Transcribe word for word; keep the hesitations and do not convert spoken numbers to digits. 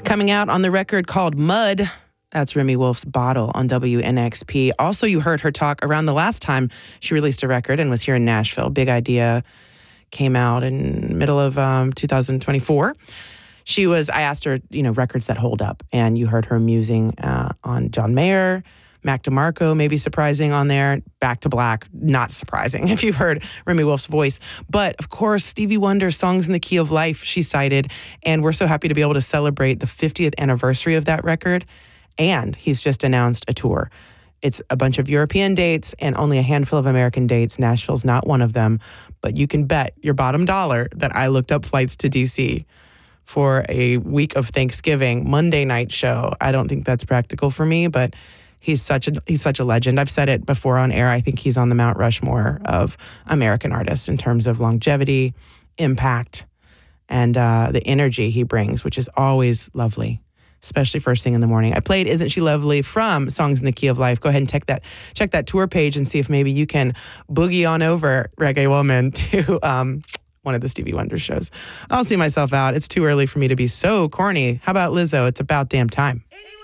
Coming out on the record called Mud. That's Remi Wolf's Bottle on W N X P. Also, you heard her talk around the last time she released a record and was here in Nashville. Big Idea came out in the middle of um, two thousand twenty-four. She was, I asked her, you know, records that hold up. And you heard her musing uh, on John Mayer, Mac DeMarco, maybe surprising on there. Back to Black, not surprising if you've heard Remi Wolf's voice. But of course, Stevie Wonder's Songs in the Key of Life, she cited. And we're so happy to be able to celebrate the fiftieth anniversary of that record. And he's just announced a tour. It's a bunch of European dates and only a handful of American dates. Nashville's not one of them. But you can bet your bottom dollar that I looked up flights to D C for a week of Thanksgiving Monday night show. I don't think that's practical for me, but he's such a he's such a legend. I've said it before on air. I think he's on the Mount Rushmore of American artists in terms of longevity, impact, and uh, the energy he brings, which is always lovely, especially first thing in the morning. I played Isn't She Lovely from Songs in the Key of Life. Go ahead and check that check that tour page and see if maybe you can boogie on over, Reggae Woman, to um, one of the Stevie Wonder shows. I'll see myself out. It's too early for me to be so corny. How about Lizzo? It's about damn time.